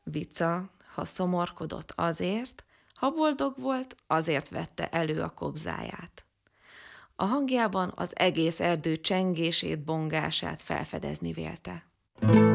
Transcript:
Vica, ha szomorkodott azért, ha boldog volt, azért vette elő a kobzáját. A hangjában az egész erdő csengését, bongását felfedezni vélte.